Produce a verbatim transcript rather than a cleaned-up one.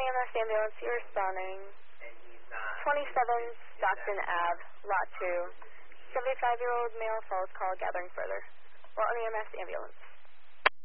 E M S ambulance, you're responding. twenty-seven Stockton Avenue, Lot two. seventy-five-year-old male falls call gathering further. Walton E M S ambulance.